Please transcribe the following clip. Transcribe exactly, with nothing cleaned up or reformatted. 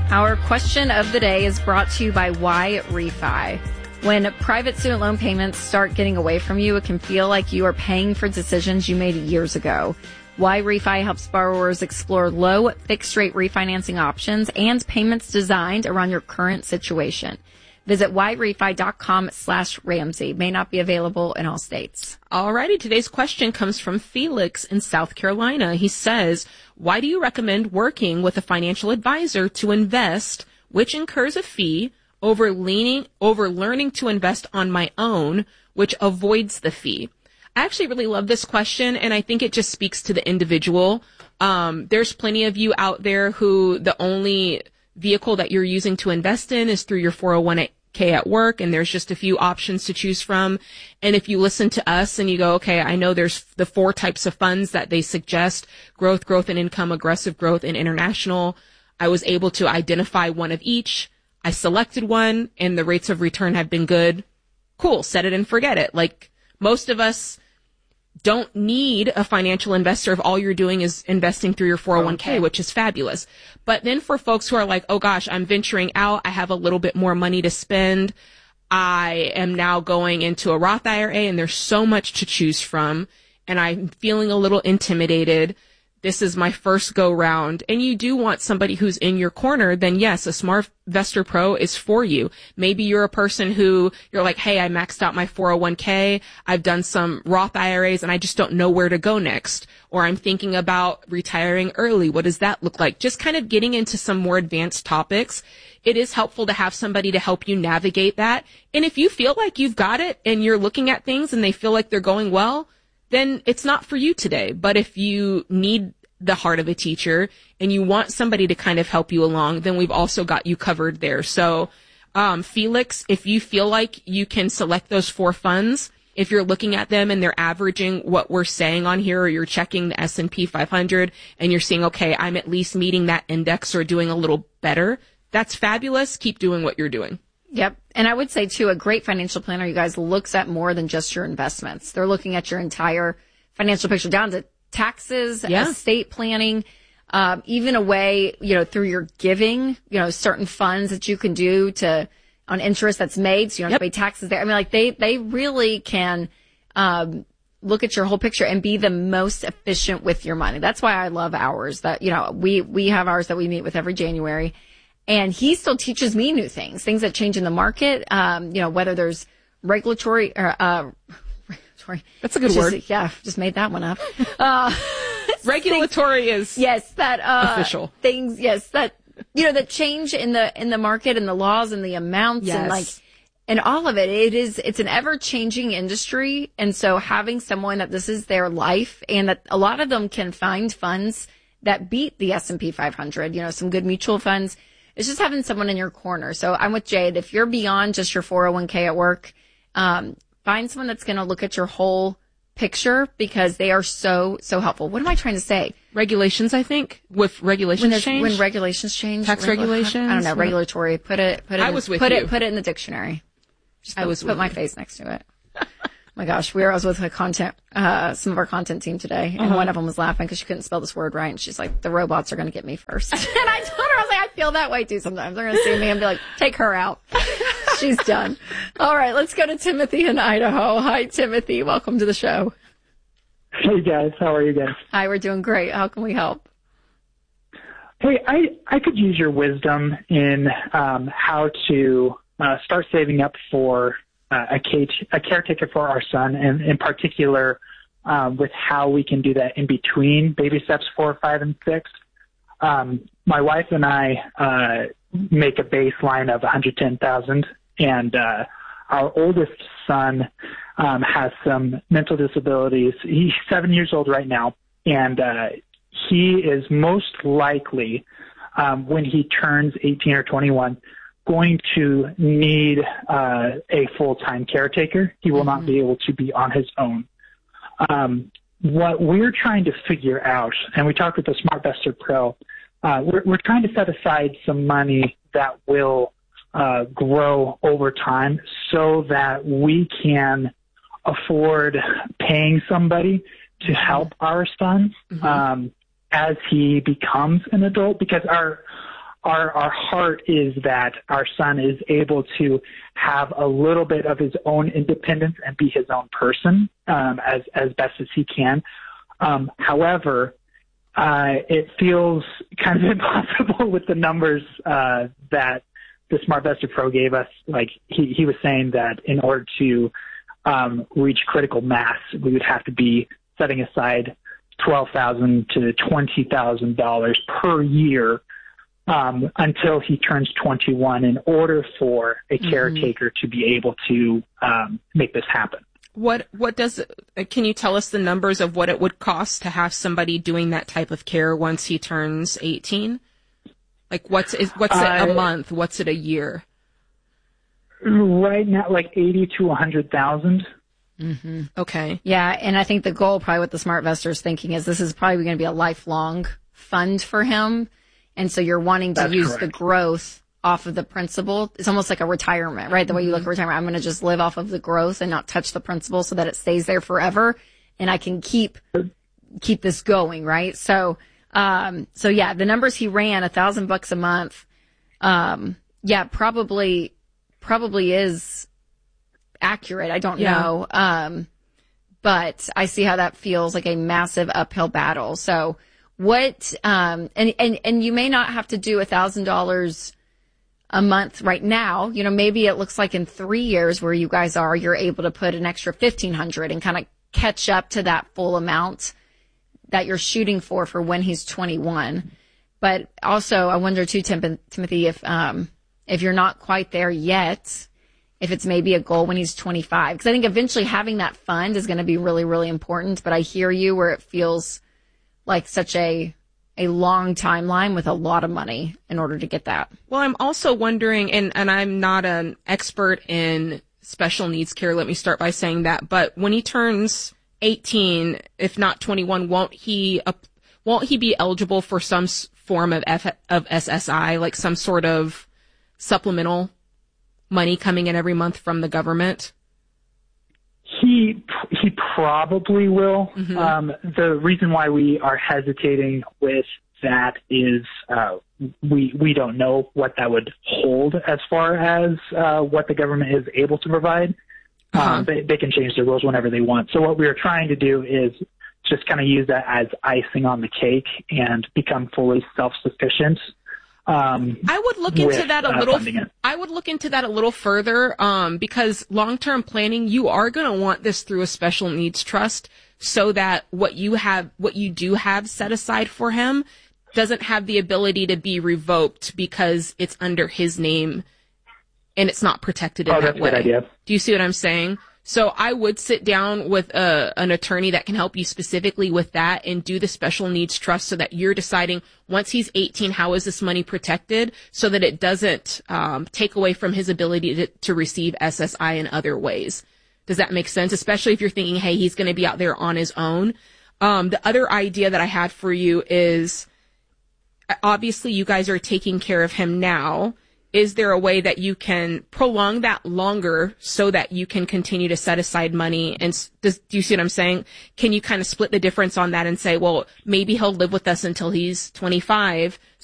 Our question of the day is brought to you by Y Refi. When private student loan payments start getting away from you, it can feel like you are paying for decisions you made years ago. Y Refi helps borrowers explore low fixed rate refinancing options and payments designed around your current situation. Visit yrefi.com slash Ramsey. May not be available in all states. Alrighty, today's question comes from Felix in South Carolina. He says, why do you recommend working with a financial advisor to invest, which incurs a fee, over leaning, over learning to invest on my own, which avoids the fee? I actually really love this question, and I think it just speaks to the individual. Um, there's plenty of you out there who the only vehicle that you're using to invest in is through your four oh one k at work, and there's just a few options to choose from. And if you listen to us and you go, okay, I know there's the four types of funds that they suggest: growth, growth and income, aggressive growth, and international. I was able to identify one of each. I selected one, and the rates of return have been good. Cool, set it and forget it. Like, most of us don't need a financial investor if all you're doing is investing through your four oh one k, okay, which is fabulous. But then for folks who are like, oh gosh, I'm venturing out, I have a little bit more money to spend, I am now going into a Roth I R A, and there's so much to choose from, and I'm feeling a little intimidated. This is my first go round, and you do want somebody who's in your corner, then yes, a SmartVestor Pro is for you. Maybe you're a person who you're like, hey, I maxed out my four oh one k. I've done some Roth I R As and I just don't know where to go next. Or I'm thinking about retiring early. What does that look like? Just kind of getting into some more advanced topics. It is helpful to have somebody to help you navigate that. And if you feel like you've got it and you're looking at things and they feel like they're going well, then it's not for you today. But if you need the heart of a teacher and you want somebody to kind of help you along, then we've also got you covered there. So, um, Felix, if you feel like you can select those four funds, if you're looking at them and they're averaging what we're saying on here, or you're checking the S and P five hundred and you're seeing, okay, I'm at least meeting that index or doing a little better, that's fabulous. Keep doing what you're doing. Yep. And I would say, too, a great financial planner, you guys, looks at more than just your investments. They're looking at your entire financial picture, down to taxes, yeah. estate planning, um, even a way, you know, through your giving, you know, certain funds that you can do to on interest that's made, so you don't yep. have to pay taxes there. I mean, like, they, they really can um, look at your whole picture and be the most efficient with your money. That's why I love ours. That, you know, we, we have ours that we meet with every January. And he still teaches me new things, things that change in the market, um, you know, whether there's regulatory or, uh, regulatory. That's a good just, word. Yeah, just made that one up. Uh, regulatory things, is yes, that, uh, official. Things, yes, that, you know, that change in the, in the market and the laws and the amounts yes. and like, and all of it. It is, it's an ever changing industry. And so having someone that this is their life and that a lot of them can find funds that beat the S and P five hundred, you know, some good mutual funds. It's just having someone in your corner. So I'm with Jade. If you're beyond just your four oh one k at work, um, find someone that's going to look at your whole picture, because they are so, so helpful. What am I trying to say? Regulations, I think, with regulations when change. When regulations change. Tax regu- regulations. I don't know. Regulatory. Put it, put it, I in, was with put you. it, put it in the dictionary. Just put, I was put with my you. face next to it. My gosh, we were, I was with a content, uh, some of our content team today, and uh-huh. one of them was laughing because she couldn't spell this word right, and she's like, the robots are going to get me first. And I told her, I was like, I feel that way too sometimes. They're going to see me and be like, take her out. She's done. All right, let's go to Timothy in Idaho. Hi, Timothy. Welcome to the show. Hey, guys. How are you guys? Hi, we're doing great. How can we help? Hey, I, I could use your wisdom in um, how to uh, start saving up for uh, a, cage, a caretaker for our son, and in particular um, with how we can do that in between baby steps four, five, and six. Um, my wife and I uh, make a baseline of one hundred ten thousand dollars, and uh, our oldest son um, has some mental disabilities. He's seven years old right now, and uh, he is most likely, um, when he turns eighteen or twenty-one, going to need uh, a full-time caretaker. He will mm-hmm. not be able to be on his own. Um, what we're trying to figure out, and we talked with the SmartVestor Pro, uh, we're, we're trying to set aside some money that will uh, grow over time so that we can afford paying somebody to help our son mm-hmm. um, as he becomes an adult, because our our our heart is that our son is able to have a little bit of his own independence and be his own person um, as as best as he can. Um, however, uh, it feels kind of impossible with the numbers uh, that the SmartVestor Pro gave us. Like he, he was saying that in order to um, reach critical mass, we would have to be setting aside twelve thousand to twenty thousand dollars per year um, until he turns twenty-one, in order for a mm-hmm. caretaker to be able to um, make this happen. What what does can you tell us the numbers of what it would cost to have somebody doing that type of care once he turns eighteen? Like what's is, what's it a uh, month? What's it a year? Right now, like eighty to a hundred thousand. Mm-hmm. Okay. Yeah, and I think the goal, probably what the SmartVestor is thinking, is this is probably going to be a lifelong fund for him, and so you're wanting to That's use correct. the growth off of the principal. It's almost like a retirement, right? The way you look at retirement, I'm going to just live off of the growth and not touch the principal, so that it stays there forever, and I can keep keep this going, right? So, um, so yeah, the numbers he ran, a thousand bucks a month, um, yeah, probably probably is accurate. I don't Yeah. know. Um, but I see how that feels like a massive uphill battle. So what, um, and, and, and you may not have to do a thousand dollars a month right now. You know, maybe it looks like in three years where you guys are, you're able to put an extra fifteen hundred and kind of catch up to that full amount that you're shooting for, for when he's twenty-one. But also I wonder too, Tim, Timothy, if, um, if you're not quite there yet, if it's maybe a goal when he's twenty-five. Because I think eventually having that fund is going to be really, really important. But I hear you where it feels like such a a long timeline with a lot of money in order to get that. Well, I'm also wondering, and, and I'm not an expert in special needs care, let me start by saying that, but when he turns eighteen, if not twenty-one, won't he uh, won't he be eligible for some s- form of F- of S S I, like some sort of supplemental money coming in every month from the government? He he probably will. Mm-hmm. Um, the reason why we are hesitating with that is uh, we we don't know what that would hold as far as uh, what the government is able to provide. Uh-huh. Um, they, they can change their rules whenever they want. So what we are trying to do is just kind of use that as icing on the cake and become fully self-sufficient. Um, I would look into with, that a uh, little. funding it. I would look into that a little further, um, because long-term planning, you are going to want this through a special needs trust, so that what you have, what you do have set aside for him, doesn't have the ability to be revoked because it's under his name and it's not protected in Oh, that that's a way. good idea. Do you see what I'm saying? So I would sit down with a, an attorney that can help you specifically with that and do the special needs trust, so that you're deciding once he's eighteen, how is this money protected, so that it doesn't um, take away from his ability to, to receive S S I in other ways. Does that make sense? Especially if you're thinking, hey, he's going to be out there on his own. Um, the other idea that I had for you is, obviously you guys are taking care of him now. Is there a way that you can prolong that longer so that you can continue to set aside money? And s- does, do you see what I'm saying? Can you kind of split the difference on that and say, well, maybe he'll live with us until he's twenty-five,